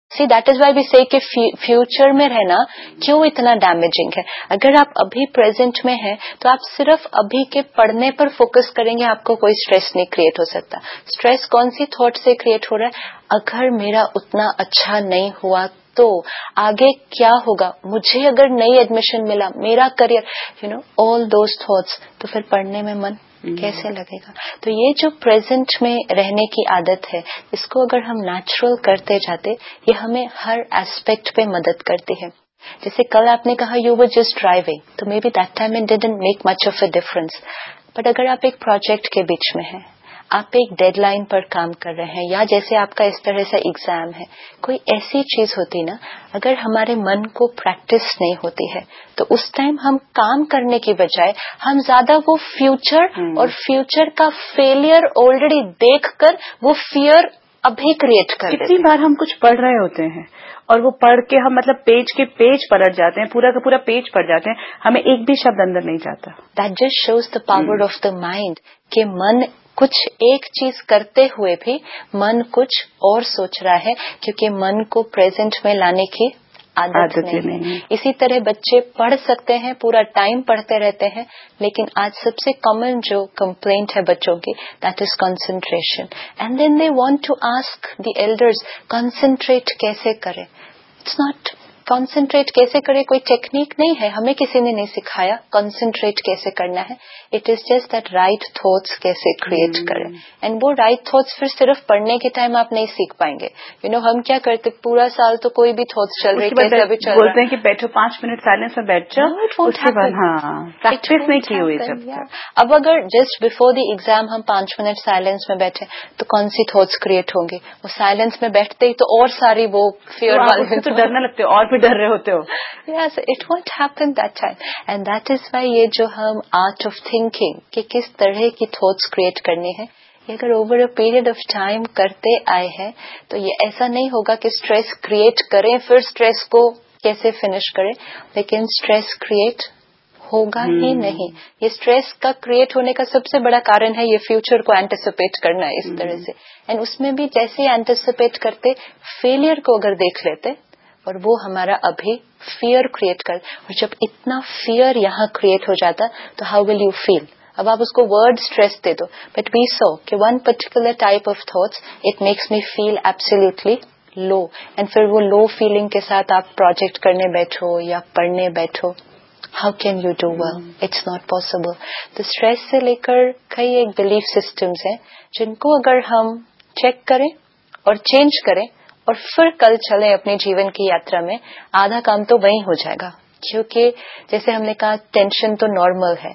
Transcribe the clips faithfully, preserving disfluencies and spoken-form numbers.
See that is why we से कि future में रहना क्यों इतना डैमेजिंग है. अगर आप अभी प्रेजेंट में हैं तो आप सिर्फ अभी के पढ़ने पर फोकस करेंगे, आपको कोई स्ट्रेस नहीं क्रिएट हो सकता. स्ट्रेस कौन सी थॉट से क्रिएट हो रहा है? अगर मेरा उतना अच्छा नहीं हुआ तो आगे क्या होगा, मुझे अगर नई एडमिशन मिला, मेरा career, you know all those thoughts, तो फिर पढ़ने में मन कैसे लगेगा? तो ये जो प्रेजेंट में रहने की आदत है, इसको अगर हम नेचुरल करते जाते, ये हमें हर एस्पेक्ट पे मदद करती है. जैसे कल आपने कहा यू वर जस्ट ड्राइविंग, तो may be that time it didn't make much of a difference. But अगर आप एक प्रोजेक्ट के बीच में हैं, आप एक डेडलाइन पर काम कर रहे हैं, या जैसे आपका इस तरह से एग्जाम है, कोई ऐसी चीज होती ना, अगर हमारे मन को प्रैक्टिस नहीं होती है तो उस टाइम हम काम करने की बजाय हम ज्यादा वो फ्यूचर hmm. और फ्यूचर का फेलियर ऑलरेडी देखकर वो फियर अभी क्रिएट कर देते हैं. कितनी बार हम कुछ पढ़ रहे होते हैं और वो पढ़ के हम मतलब पेज के पेज पलट जाते हैं, पूरा का पूरा पेज पढ़ जाते हैं, हमें एक भी शब्द अंदर नहीं जाता. That just shows the power of the mind कि मन कुछ एक चीज करते हुए भी मन कुछ और सोच रहा है, क्योंकि मन को प्रेजेंट में लाने की आदत, आदत नहीं, नहीं है. इसी तरह बच्चे पढ़ सकते हैं, पूरा टाइम पढ़ते रहते हैं, लेकिन आज सबसे कॉमन जो कंप्लेंट है बच्चों की, that is concentration. And then they want to ask the elders, concentrate कैसे करें? इट्स नॉट कंसंट्रेट कैसे करें, कोई टेक्निक नहीं है, हमें किसी ने नहीं सिखाया कंसंट्रेट कैसे करना है. It is just that right thoughts कैसे क्रिएट hmm. करें. एंड वो राइट थॉट्स फिर सिर्फ पढ़ने के टाइम आप नहीं सीख पाएंगे. यू you नो know, हम क्या करते, पूरा साल तो कोई भी थॉट्स चल रहे, कैसे अभी चल बोलते हैं कि बैठो पांच मिनट साइलेंस में बैठ जाओ, उसके बाद हाँ प्रैक्टिस नहीं की हुई जब तक. अब अगर जस्ट बिफोर द एग्जाम हम पांच मिनट साइलेंस में बैठे तो कौन सी थॉट्स क्रिएट होंगे? वो साइलेंस में बैठते ही तो और सारी वो फियर वाले तो डरने लगते हो और भी डर रहे होते हो. Yes, it won't happen that time. And that is why ये जो हम आर्ट ऑफ थिंकिंग कि किस तरह की थॉट्स क्रिएट करनी है, ये अगर over a period of time करते आए हैं तो ये ऐसा नहीं होगा कि स्ट्रेस क्रिएट करें फिर स्ट्रेस को कैसे फिनिश करें, लेकिन स्ट्रेस क्रिएट होगा hmm. ही नहीं. ये स्ट्रेस का क्रिएट होने का सबसे बड़ा कारण है ये फ्यूचर को एंटिसिपेट करना है इस hmm. तरह से. एंड उसमें भी जैसे ही एंटिसिपेट करते फेलियर को अगर देख लेते और वो हमारा अभी फियर क्रिएट कर, और जब इतना फियर यहाँ क्रिएट हो जाता तो हाउ विल यू फील? अब आप उसको वर्ड स्ट्रेस दे दो, बट वी सो कि one particular type of thoughts it makes me feel absolutely low. And फिर वो लो फीलिंग के साथ आप प्रोजेक्ट करने बैठो या पढ़ने बैठो, how can you do well? It's not possible. तो स्ट्रेस से लेकर कई एक बिलीफ सिस्टम्स हैं जिनको अगर हम चेक करें और चेंज करें और फिर कल चले अपने जीवन की यात्रा में, आधा काम तो वही हो जाएगा. क्योंकि जैसे हमने कहा टेंशन तो नॉर्मल है.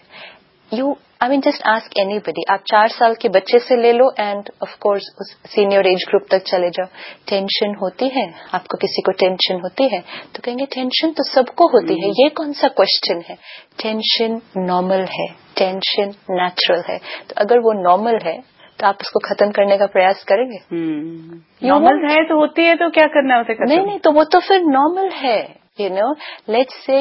You I mean just ask anybody, आप चार साल के बच्चे से ले लो एंड ऑफ कोर्स उस सीनियर एज ग्रुप तक चले जाओ, टेंशन होती है? आपको किसी को टेंशन होती है तो कहेंगे टेंशन तो सबको होती है, ये कौन सा क्वेश्चन है? टेंशन नॉर्मल है, टेंशन नेचुरल है. तो अगर वो नॉर्मल है तो आप उसको खत्म करने का प्रयास करेंगे? नॉर्मल है तो होती है तो क्या करना होता है? नहीं नहीं, तो वो तो फिर नॉर्मल है. यू नो लेट्स से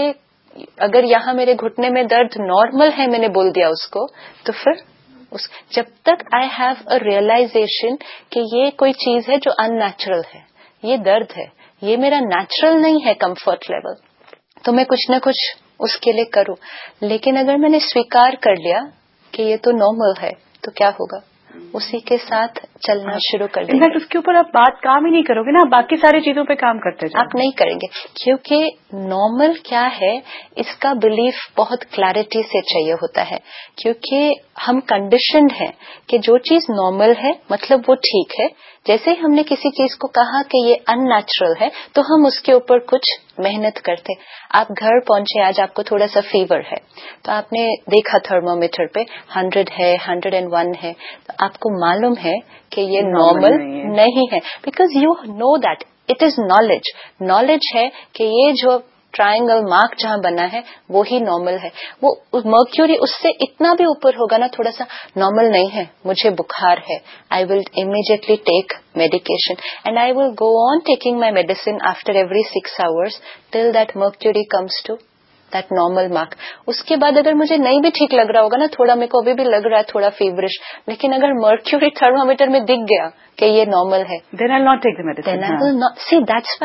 अगर यहाँ मेरे घुटने में दर्द नॉर्मल है, मैंने बोल दिया उसको, तो फिर उस जब तक आई हैव अ रियलाइजेशन कि ये कोई चीज है जो अननेचुरल है, ये दर्द है, ये मेरा नेचुरल नहीं है कंफर्ट लेवल, तो मैं कुछ ना कुछ उसके लिए करूं. लेकिन अगर मैंने स्वीकार कर लिया कि ये तो नॉर्मल है तो क्या होगा? उसी के साथ चलना शुरू कर देंगे. इनफैक्ट उसके ऊपर आप बात काम ही नहीं करोगे ना, बाकी सारी चीजों पे काम करते जाओ. आप नहीं करेंगे, क्योंकि नॉर्मल क्या है इसका बिलीफ बहुत क्लैरिटी से चाहिए होता है. क्योंकि हम कंडीशन्ड हैं कि जो चीज नॉर्मल है मतलब वो ठीक है. जैसे ही हमने किसी चीज को कहा कि ये अननेचुरल है तो हम उसके ऊपर कुछ मेहनत करते. आप घर पहुंचे, आज आपको थोड़ा सा फीवर है, तो आपने देखा थर्मोमीटर पे हंड्रेड है, हंड्रेड एंड वन है, तो आपको मालूम है कि ये नॉर्मल नहीं, नहीं है, because you know that it is knowledge. Knowledge है कि ये जो ट्रायंगल मार्क जहां बना है वो ही नॉर्मल है. वो मर्क्यूरी उससे इतना भी ऊपर होगा ना, थोड़ा सा नॉर्मल नहीं है, मुझे बुखार है, I will immediately take medication and I will go on taking my medicine after every six hours till that mercury comes to that normal mark. उसके बाद अगर मुझे नहीं भी ठीक लग रहा होगा ना, थोड़ा मेरे को अभी भी लग रहा है थोड़ा फीवरिश, लेकिन अगर मर्क्यूरी थर्मोमीटर में दिख गया कि ये नॉर्मल है, then I'll not take the medicine. Then I will not. See, that's